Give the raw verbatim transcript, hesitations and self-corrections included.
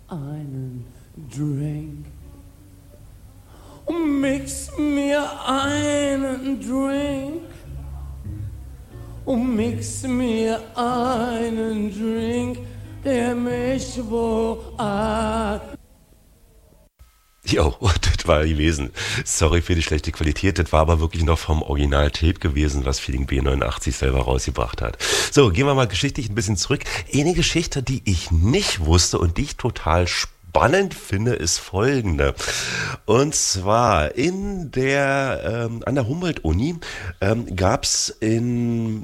einen Drink. Mix mir einen Drink. Mix mir einen Drink, der mich wo an. Jo, das war gewesen. Sorry für die schlechte Qualität, das war aber wirklich noch vom Original-Tape gewesen, was Feeling B neunundachtzig selber rausgebracht hat. So, gehen wir mal geschichtlich ein bisschen zurück. Eine Geschichte, die ich nicht wusste und die ich total spannend finde, ist folgende. Und zwar in der, ähm, an der Humboldt-Uni ähm, gab es in